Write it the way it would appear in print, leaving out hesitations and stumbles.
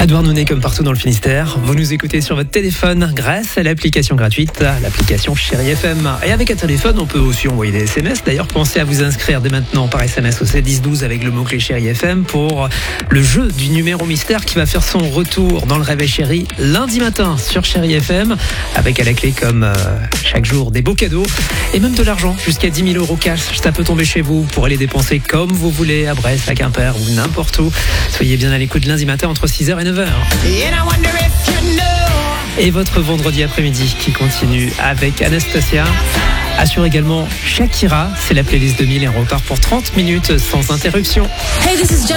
À Douarnenez comme partout dans le Finistère, vous nous écoutez sur votre téléphone grâce à l'application gratuite, l'application Chérie FM. Et avec un téléphone, on peut aussi envoyer des SMS. D'ailleurs, pensez à vous inscrire dès maintenant par SMS au 71012 avec le mot-clé Chérie FM pour le jeu du numéro mystère qui va faire son retour dans le Réveil Chérie lundi matin sur Chérie FM, avec à la clé comme chaque jour des beaux cadeaux et même de l'argent jusqu'à 10 000 € cash. Ça peut tomber chez vous pour aller dépenser comme vous voulez à Brest, à Quimper ou n'importe où. Soyez bien à l'écoute lundi matin entre 6h et 9h. Et votre vendredi après-midi qui continue avec Anastasia. Assure également Shakira, c'est la playlist 2000 et on repart pour 30 minutes sans interruption. Hey, this is